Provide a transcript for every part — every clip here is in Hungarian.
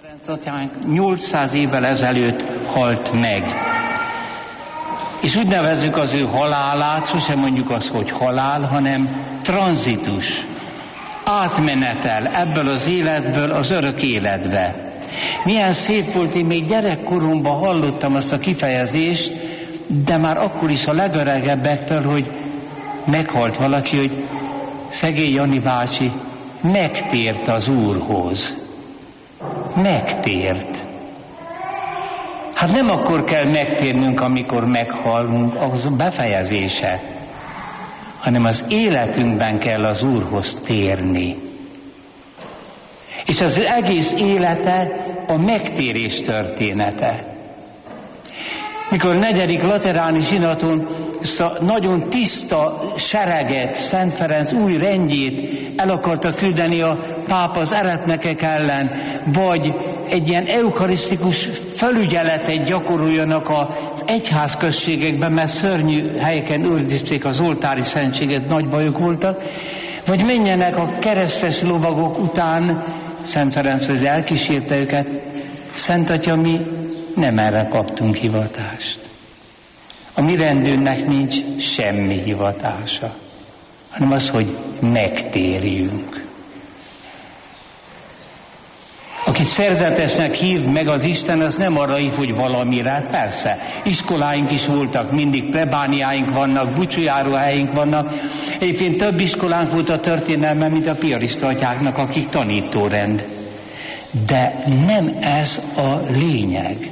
Ferenc atyánk 800 évvel ezelőtt halt meg. És úgy nevezzük az ő halálát, sosem mondjuk azt, hogy halál, hanem tranzitus, átmenetel ebből az életből az örök életbe. Milyen szép volt, én még gyerekkoromban hallottam azt a kifejezést, de már akkor is a legöregebbektől, hogy meghalt valaki, hogy szegény Jani bácsi megtért az Úrhoz. Megtért. Hát nem akkor kell megtérnünk, amikor meghalunk, az a befejezése, hanem az életünkben kell az Úrhoz térni. És az egész élete a megtérés története. Mikor 4. lateráni zsinaton ezt a nagyon tiszta sereget, Szent Ferenc új rendjét el akarta küldeni a pápa az eretnekek ellen, vagy egy ilyen eukarisztikus felügyeletet gyakoroljanak az egyházközségekben, mert szörnyű helyeken őrizték az oltári szentséget, nagy bajok voltak, vagy menjenek a keresztes lovagok után, Szent Ferenc az elkísérte őket, Szent Atya, mi nem erre kaptunk hivatást. A mi rendünknek nincs semmi hivatása, hanem az, hogy megtérjünk. Akit szerzetesnek hív meg az Isten, az nem arra hív, hogy valamire, persze. Iskoláink is voltak, mindig plebániáink vannak, búcsújáróhelyünk vannak. Egyébként több iskolánk volt a történelmen, mint a piarista atyáknak, akik tanítórend. De nem ez a lényeg.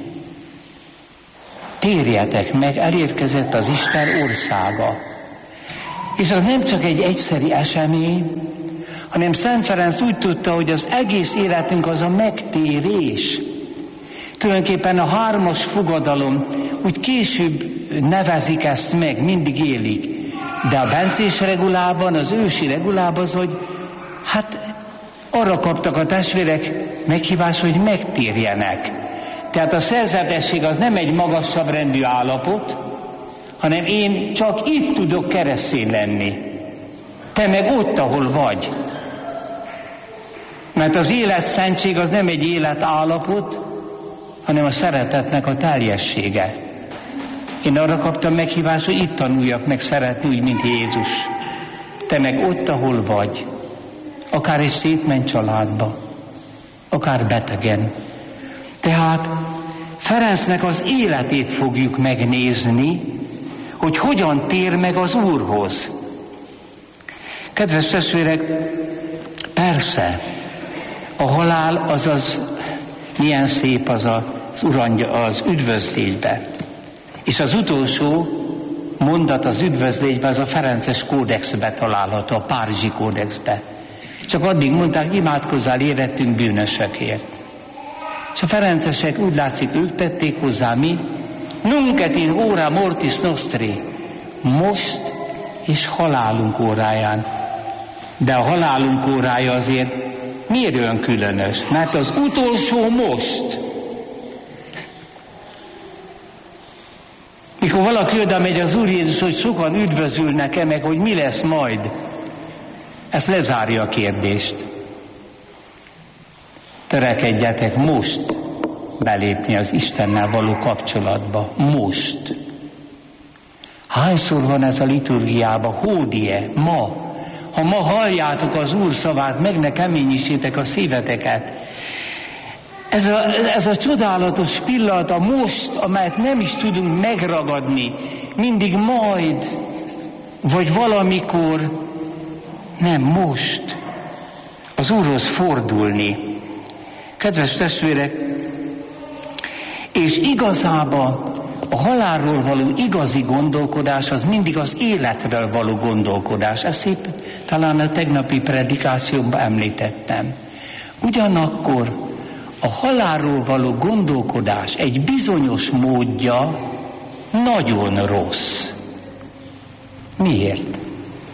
Térjetek meg, elérkezett az Isten országa. És az nem csak egy egyszeri esemény, hanem Szent Ferenc úgy tudta, hogy az egész életünk az a megtérés. Tulajdonképpen a 3. fogadalom, úgy később nevezik ezt meg, mindig élik. De a bencés regulában, az ősi regulában az, hogy hát arra kaptak a testvérek meghívás, hogy megtérjenek. Tehát a szerzetesség az nem egy magasabb rendű állapot, hanem én csak itt tudok keresztény lenni. Te meg ott, ahol vagy. Mert az életszentség az nem egy életállapot, hanem a szeretetnek a teljessége. Én arra kaptam meghívást, hogy itt tanuljak meg szeretni, úgy, mint Jézus. Te meg ott, ahol vagy. Akár egy szétment családba, akár betegen. Tehát Ferencnek az életét fogjuk megnézni, hogy hogyan tér meg az Úrhoz. Kedves testvérek, persze, a halál az milyen szép az az üdvözlégybe. És az utolsó mondat az üdvözlégybe, az a Ferences kódexbe található, a Párizsi kódexbe. Csak addig mondták, imádkozzál érettünk bűnösökért. És a ferencesek úgy látszik, ők tették hozzá, mi? Nunc et in hora mortis nostri. Most és halálunk óráján. De a halálunk órája azért miért olyan különös? Mert az utolsó most. Mikor valaki oda megy az Úr Jézus, hogy sokan üdvözülnek-e meg, hogy mi lesz majd, ezt lezárja a kérdést. Törekedjetek most belépni az Istennel való kapcsolatba. Most. Hányszor van ez a liturgiában? Hódie, ma. Ha ma halljátok az Úr szavát, meg ne keményítsétek a szíveteket. Ez a csodálatos pillanat, a most, amelyet nem is tudunk megragadni, mindig majd, vagy valamikor, nem most, az Úrhoz fordulni. Kedves testvérek, és igazában a halálról való igazi gondolkodás az mindig az életről való gondolkodás. Ezt szép, talán a tegnapi predikációban említettem. Ugyanakkor a halálról való gondolkodás egy bizonyos módja nagyon rossz. Miért?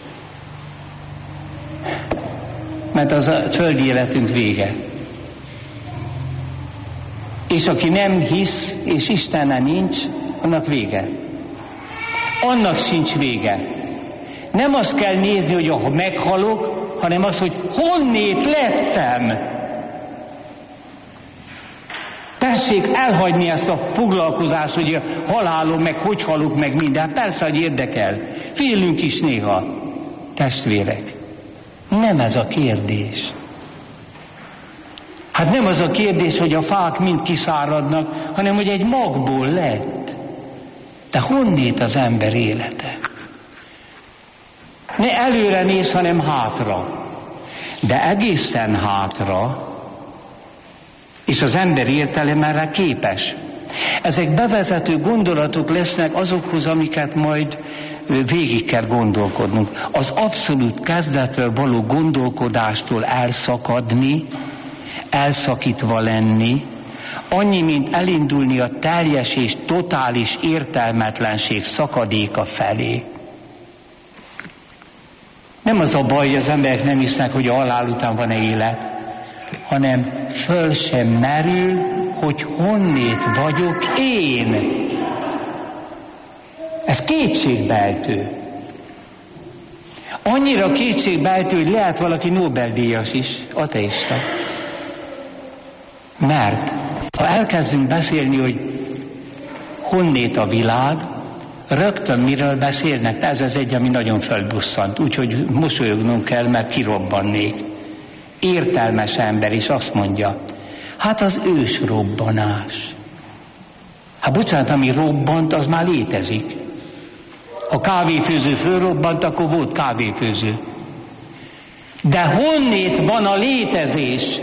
Mert az a földi életünk vége. És aki nem hisz, és Istenne nincs, annak vége. Annak sincs vége. Nem azt kell nézni, hogy ha meghalok, hanem az, hogy honnét lettem. Tessék elhagyni ezt a foglalkozást, hogy a halálom, meg hogy halok, meg minden. Persze, hogy érdekel. Félünk is néha. Testvérek, nem ez a kérdés. Hát nem az a kérdés, hogy a fák mind kiszáradnak, hanem hogy egy magból lett. De honnét az ember élete? Ne előre néz, hanem hátra. De egészen hátra, és az ember értelem erre képes. Ezek bevezető gondolatok lesznek azokhoz, amiket majd végig kell gondolkodnunk. Az abszolút kezdetről való gondolkodástól elszakadni, elszakítva lenni, annyi, mint elindulni a teljes és totális értelmetlenség szakadéka felé. Nem az a baj, hogy az emberek nem hisznek, hogy a halál után van-e élet, hanem föl sem merül, hogy honnét vagyok én. Ez kétségbejtő. Annyira kétségbejtő, hogy lehet valaki Nobel-díjas is, ateista. Mert ha elkezdünk beszélni, hogy honnét a világ, rögtön miről beszélnek, ez az egy, ami nagyon fölbusszant, úgyhogy mosolyognunk kell, mert kirobbannék. Értelmes ember is azt mondja, hát az ősrobbanás. Hát bocsánat, ami robbant, az már létezik. Ha kávéfőző fölrobbant, akkor volt kávéfőző. De honnét van a létezés?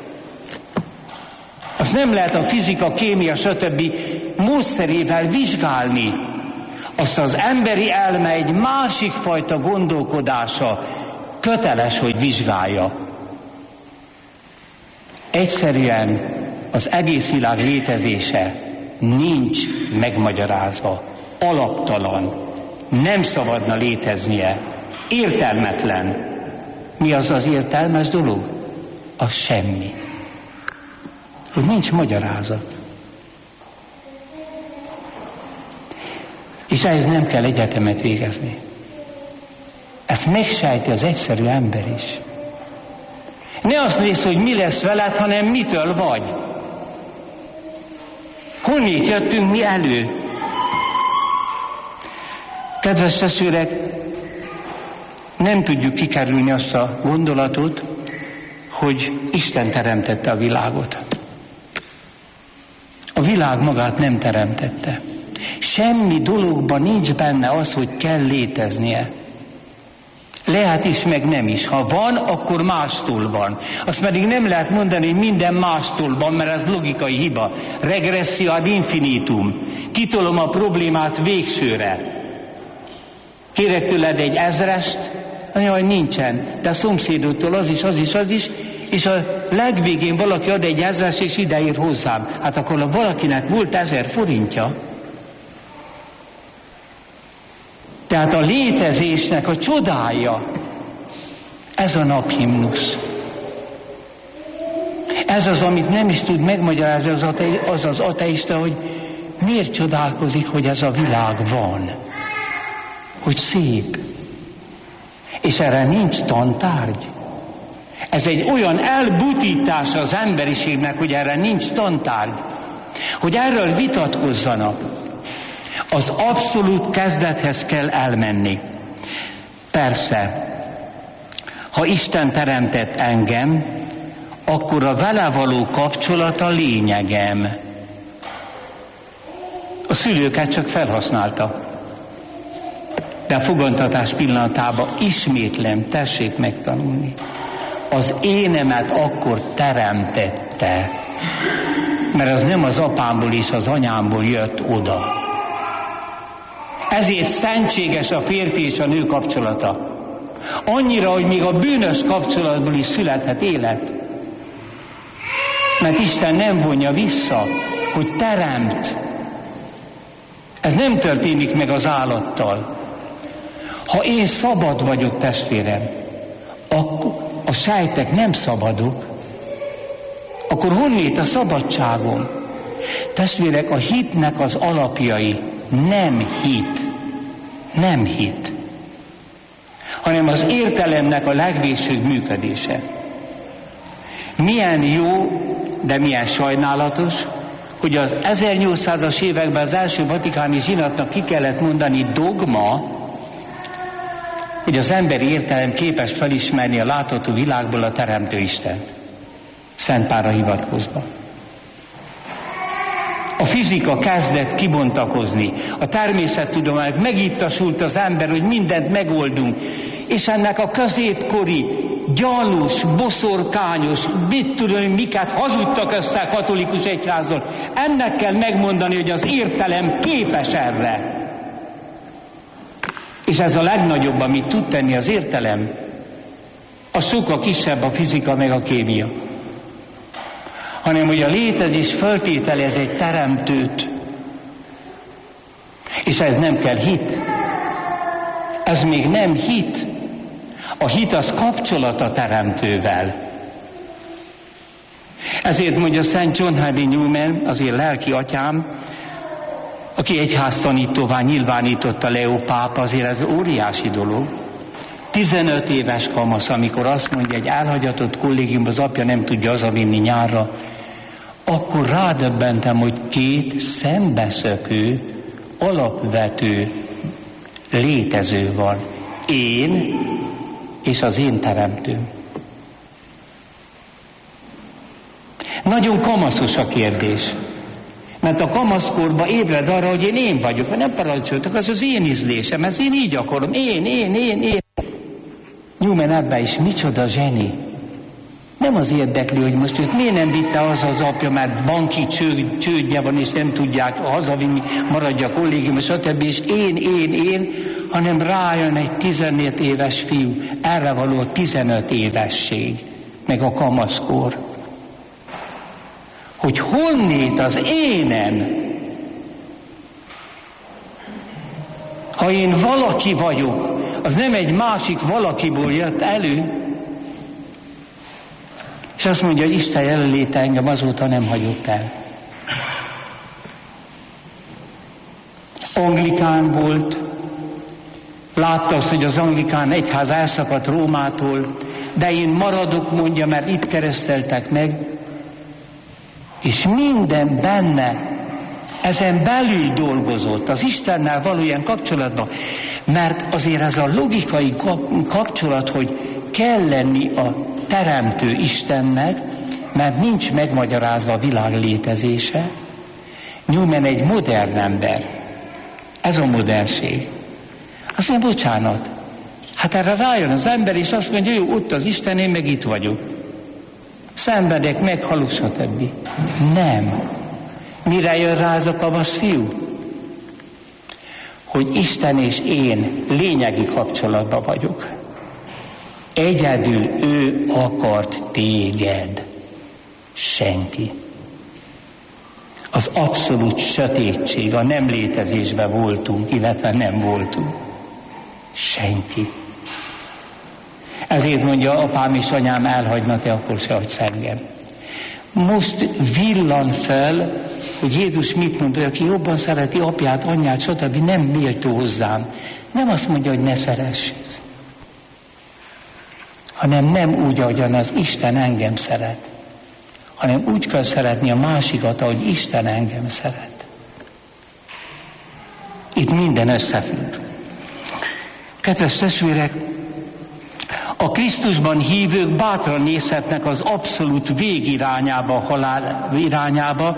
Azt nem lehet a fizika, kémia, stb. Módszerével vizsgálni. Azt az emberi elme egy másik fajta gondolkodása köteles, hogy vizsgálja. Egyszerűen az egész világ létezése nincs megmagyarázva, alaptalan, nem szabadna léteznie, értelmetlen. Mi az az értelmes dolog? Az semmi. Hogy nincs magyarázat. És ehhez nem kell egyetemet végezni. Ezt megsejti az egyszerű ember is. Ne azt nézd, hogy mi lesz veled, hanem mitől vagy. Honnét jöttünk mi elő? Kedves testvérek, nem tudjuk kikerülni azt a gondolatot, hogy Isten teremtette a világot. A világ magát nem teremtette. Semmi dologban nincs benne az, hogy kell léteznie. Lehet is, meg nem is. Ha van, akkor mástól van. Azt pedig nem lehet mondani, hogy minden mástól van, mert ez logikai hiba. Regresszió ad infinitum. Kitolom a problémát végsőre. Kérek tőled egy 1000-est, jaj, nincsen, de a szomszédotól az is, és a legvégén valaki ad egy 1000-est, és ideír hozzám. Hát akkor valakinek volt 1000 forintja. Tehát a létezésnek a csodája, ez a naphimnusz. Ez az, amit nem is tud megmagyarázni az ateista, hogy miért csodálkozik, hogy ez a világ van. Hogy szép. És erre nincs tantárgy. Ez egy olyan elbutítása az emberiségnek, hogy erre nincs tantárgy. Hogy erről vitatkozzanak. Az abszolút kezdethez kell elmenni. Persze, ha Isten teremtett engem, akkor a vele való kapcsolat a lényegem. A szülőket csak felhasználta. De a fogantatás pillanatában ismétlem, tessék megtanulni. Az énemet akkor teremtette, mert az nem az apámból és az anyámból jött oda. Ezért szentséges a férfi és a nő kapcsolata. Annyira, hogy még a bűnös kapcsolatból is születhet élet. Mert Isten nem vonja vissza, hogy teremt. Ez nem történik meg az állattal. Ha én szabad vagyok, testvérem, akkor a sejtek nem szabadok, akkor honnét a szabadságom? Testvérek, a hitnek az alapjai nem hit, hanem az értelemnek a legvégsőbb működése. Milyen jó, de milyen sajnálatos, hogy az 1800-as években az első vatikáni zsinatnak ki kellett mondani dogma, hogy az emberi értelem képes felismerni a látható világból a Teremtő Istent. Szent Pálra hivatkozva. A fizika kezdett kibontakozni, a természettudomány, megittasult az ember, hogy mindent megoldunk, és ennek a középkori, gyanús, boszorkányos, mit tudom, miket hazudtak össze a katolikus egyházon, ennek kell megmondani, hogy az értelem képes erre. És ez a legnagyobb, amit tud tenni az értelem, a sokkal kisebb a fizika meg a kémia. Hanem, hogy a létezés feltételez egy teremtőt. És ez nem kell hit. Ez még nem hit. A hit az kapcsolat a teremtővel. Ezért mondja Szent John Henry Newman, az én lelki atyám, aki egyháztanítóvá nyilvánította Leó pápa, azért ez óriási dolog. 15 éves kamasz, amikor azt mondja, egy elhagyatott kollégiumban az apja nem tudja hazavinni nyárra, akkor rádöbbentem, hogy két szembeszökő, alapvető létező van. Én és az én teremtőm. Nagyon kamaszos a kérdés. Mert a kamaszkorban ébred arra, hogy én vagyok, mert nem parancsoltak, az az én ízlésem, ez én így akarom, én. Newman ebben is micsoda zseni. Nem az érdekli, hogy most őt miért nem vitte haza az apja, mert banki csődje van, és nem tudják hazavinni, maradja a kollégium, stb. És én, hanem rájön egy 15 éves fiú, erre való a 15 évesség, meg a kamaszkor. Hogy honnét az énem? Ha én valaki vagyok, az nem egy másik valakiból jött elő, és azt mondja, hogy Isten jelenléte engem azóta nem hagyott el. Anglikán volt, látta azt, hogy az anglikán egyház elszakadt Rómától, de én maradok, mondja, mert itt kereszteltek meg, és minden benne ezen belül dolgozott, az Istennel való ilyen kapcsolatban, mert azért ez a logikai kapcsolat, hogy kell lenni a teremtő Istennek, mert nincs megmagyarázva a világ létezése. Newman egy modern ember. Ez a modernség. Azt mondja, bocsánat. Hát erre rájön az ember, és azt mondja, jó, ott az Isten, én meg itt vagyok. Szenvedek, meghalok, stb. Nem. Mire jön rá ez a kamasz fiú? Hogy Isten és én lényegi kapcsolatban vagyok. Egyedül ő akart téged. Senki. Az abszolút sötétség, a nem létezésben voltunk, illetve nem voltunk. Senki. Ezért mondja, apám és anyám elhagyna, te akkor se hagysz engem. Most villan fel, hogy Jézus mit mond, hogy aki jobban szereti apját, anyját, stb. Nem méltó hozzám. Nem azt mondja, hogy ne szeress, hanem nem úgy, ahogyan az Isten engem szeret, hanem úgy kell szeretni a másikat, ahogy Isten engem szeret. Itt minden összefügg. Kedves testvérek, a Krisztusban hívők bátran nézhetnek az abszolút végirányába, a halál irányába,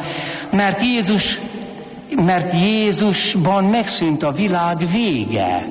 mert Jézusban megszűnt a világ vége.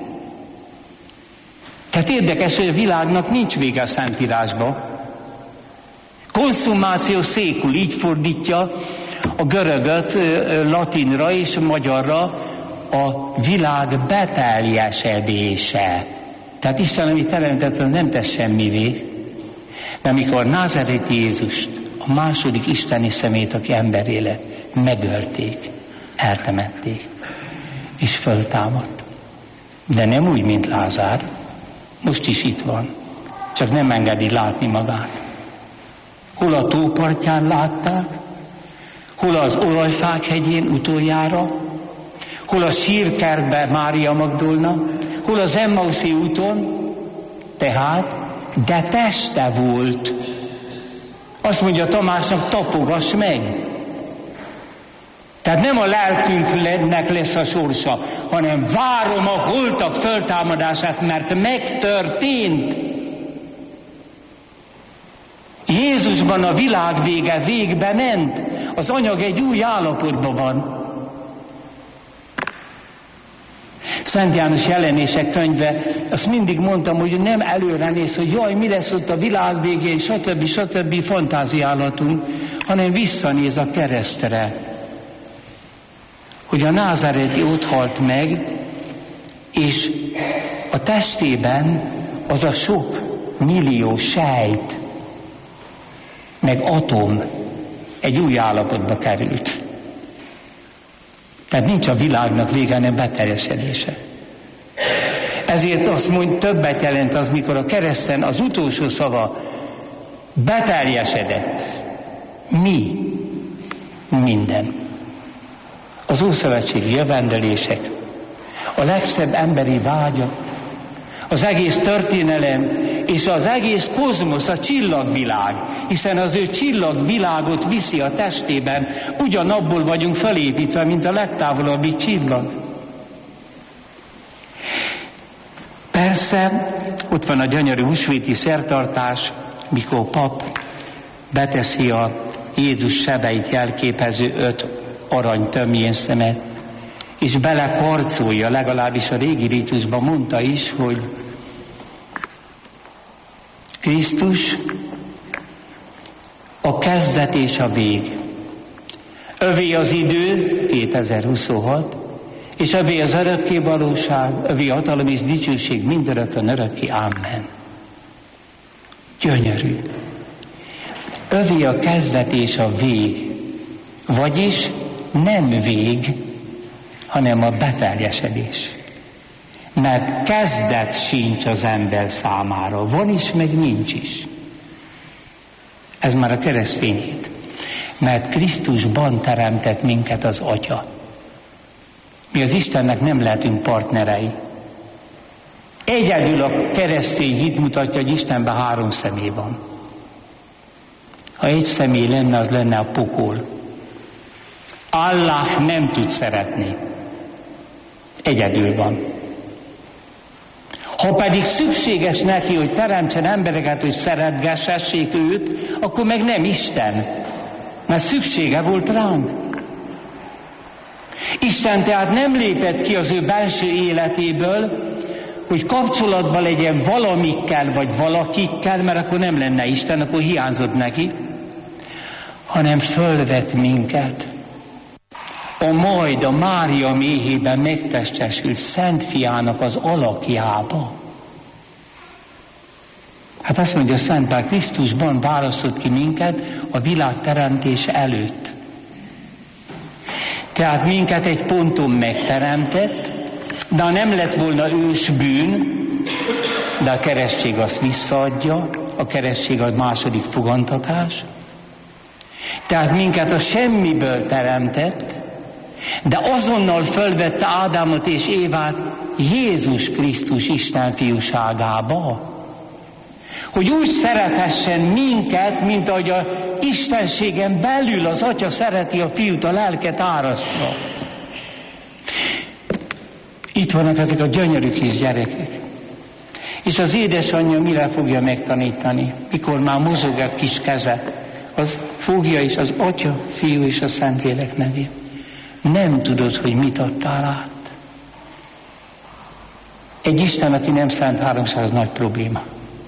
Tehát érdekes, hogy a világnak nincs vége a Szentírásban. Consummatio seculi, így fordítja a görögöt latinra és magyarra a világ beteljesedése. Tehát Isten, amit teremtett, az nem tesz semmivé. De amikor názáreti Jézust, a második isteni szemét, aki emberé lett, megölték, eltemették, és föltámadt. De nem úgy, mint Lázár. Most is itt van. Csak nem engedi látni magát. Hol a tópartján látták, hol az olajfák hegyén utoljára, hol a sírkertben Mária Magdolna, hol az Emmauszi úton, tehát, de teste volt. Azt mondja Tamásnak, tapogass meg. Tehát nem a lelkünknek lesz a sorsa, hanem várom a holtak föltámadását, mert megtörtént. Jézusban a világ vége végbe ment, az anyag egy új állapotban van. Szent János Jelenések könyve, azt mindig mondtam, hogy nem előre néz, hogy jaj, mi lesz ott a világ végén, stb. Fantáziálatunk, hanem visszanéz a keresztre. Hogy a názáreti ott halt meg, és a testében az a sok millió sejt, meg atom egy új állapotba került. Tehát nincs a világnak vége, hanem beteljesedése. Ezért azt mondja, többet jelent az, mikor a kereszten az utolsó szava beteljesedett. Mi? Minden. Az ószövetségi jövendelések, a legszebb emberi vágya, az egész történelem és az egész kozmosz, a csillagvilág, hiszen az ő csillagvilágot viszi a testében, ugyanabból vagyunk felépítve, mint a legtávolabbi csillag. Persze, ott van a gyönyörű húsvéti szertartás, mikor pap beteszi a Jézus sebeit jelképező 5 arany tömjénszemet, és belekarcolja, legalábbis a régi rítusban mondta is, hogy Krisztus a kezdet és a vég. Övé az idő, 2026, és övé az örökké valóság, övé hatalom és dicsőség mindörökkön örökké. Amen. Gyönyörű. Övé a kezdet és a vég, vagyis nem vég, hanem a beteljesedés. Mert kezdet sincs az ember számára. Van is, meg nincs is. Ez már a keresztény hit. Mert Krisztusban teremtett minket az Atya. Mi az Istennek nem lehetünk partnerei. Egyedül a keresztény hit mutatja, hogy Istenben 3 személy van. Ha egy személy lenne, az lenne a pokol. Allah nem tud szeretni. Egyedül van. Ha pedig szükséges neki, hogy teremtsen embereket, hogy szeretgessessék őt, akkor meg nem Isten, mert szüksége volt ránk. Isten tehát nem lépett ki az ő belső életéből, hogy kapcsolatban legyen valamikkel, vagy valakikkel, mert akkor nem lenne Isten, akkor hiányzott neki, hanem fölvett minket. A Mária méhében megtestesült Szent Fiának az alakjába. Hát azt mondja Szent Pál, Krisztusban választott ki minket a világ teremtése előtt. Tehát minket egy ponton megteremtett, de ha nem lett volna ős bűn, de a keresztség azt visszaadja, a keresztség a második fogantatás. Tehát minket a semmiből teremtett, de azonnal fölvette Ádámot és Évát Jézus Krisztus Isten fiúságába. Hogy úgy szerethessen minket, mint ahogy a istenségen belül az Atya szereti a fiút, a lelket árasztva. Itt vannak ezek a gyönyörű kis gyerekek. És az édesanyja mire fogja megtanítani? Mikor már mozog a kis keze, az fogja is az Atya, Fiú és a Szentlélek nevén. Nem tudod, hogy mit adtál át. Egy Isten, aki nem szánt háromság, az nagy probléma.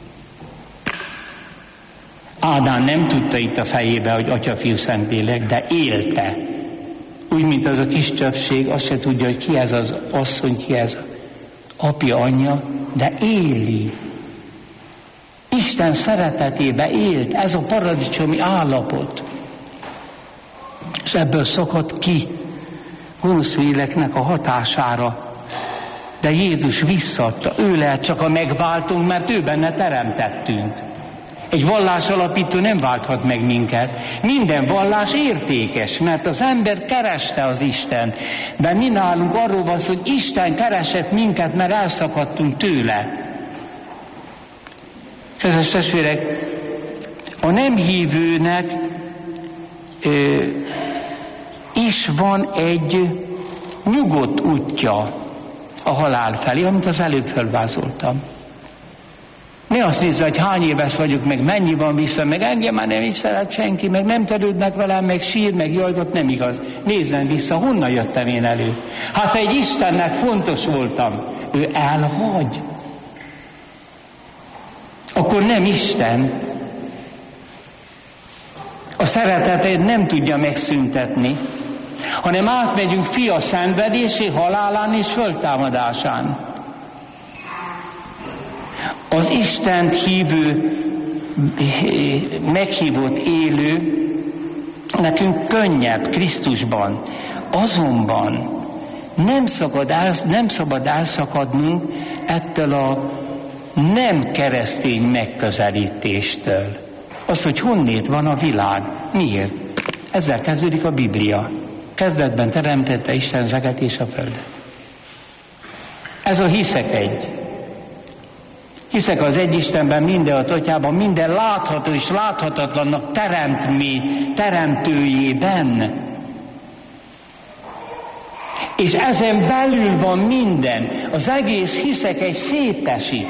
Ádám nem tudta itt a fejébe, hogy Atya, Fiú, Szentlélek, de élte. Úgy, mint az a kis többség, azt se tudja, hogy ki ez az asszony, ki ez apja, anyja, de éli. Isten szeretetébe élt, ez a paradicsomi állapot. És ebből szakadt ki gonosz léleknek a hatására. De Jézus visszaadta, ő lehet csak a megváltunk, mert ő benne teremtettünk. Egy vallás alapító nem válthat meg minket. Minden vallás értékes, mert az ember kereste az Istent. De mi nálunk arról van szó, hogy Isten keresett minket, mert elszakadtunk tőle. Kedves testvérek, a nem hívőnek és van egy nyugodt útja a halál felé, amit az előbb felvázoltam. Ne azt nézze, hogy hány éves vagyok, meg mennyi van vissza, meg engem már nem is szeret senki, meg nem törődnek velem, meg sír, meg jajgat, nem igaz. Nézzen vissza, honnan jöttem én elő. Hát ha egy Istennek fontos voltam, ő elhagy. Akkor nem Isten. A szeretetét nem tudja megszüntetni, hanem átmegyünk fia szenvedésé, halálán és föltámadásán. Az Istent hívő, meghívott élő nekünk könnyebb Krisztusban. Azonban nem szabad elszakadnunk ettől a nem keresztény megközelítéstől. Az, hogy honnét van a világ. Miért? Ezzel kezdődik a Biblia. Kezdetben teremtette Isten az eget és a földet. Ez a hiszek egy. Hiszek az egy Istenben, mindenhat atyában, minden látható és láthatatlannak teremtőjében. És ezen belül van minden. Az egész hiszek egy szétesik.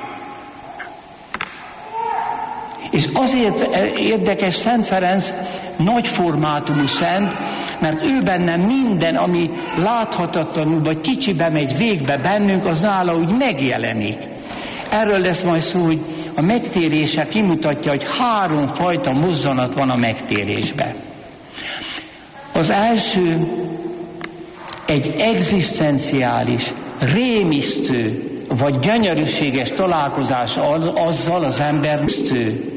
És azért érdekes Szent Ferenc, nagy formátumú szent, mert ő benne minden, ami láthatatlanul vagy kicsibe megy végbe bennünk, az nála úgy megjelenik. Erről lesz majd szó, hogy a megtérése kimutatja, hogy 3 fajta mozzanat van a megtérésben. Az első egy egzisztenciális, rémisztő vagy gyönyörűséges találkozás azzal az ember